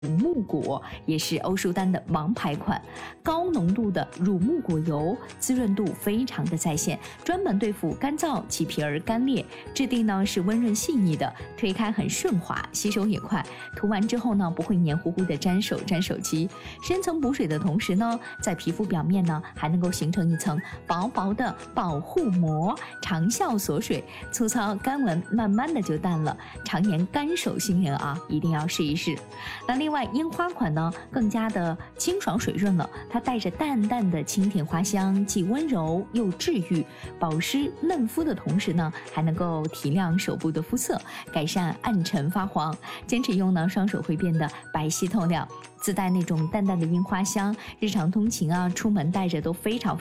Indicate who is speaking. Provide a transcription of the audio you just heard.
Speaker 1: 木果也是欧舒丹的王牌款，高浓度的乳木果油，滋润度非常的在线，专门对付干燥、起皮儿、干裂。质地呢是温润细腻的，推开很顺滑，吸收也快。涂完之后呢，不会黏糊糊的粘手、粘手机。深层补水的同时呢，在皮肤表面呢还能够形成一层薄薄的保护膜，长效锁水，粗糙干纹慢慢的就淡了。常年干手新人啊，一定要试一试。那另外樱花款呢，更加的清爽水润了，它带着淡淡的清甜花香，既温柔又治愈，保湿嫩肤的同时呢，还能够提亮手部的肤色，改善暗沉发黄。坚持用呢，双手会变得白皙透亮，自带那种淡淡的樱花香，日常通勤啊，出门带着都非常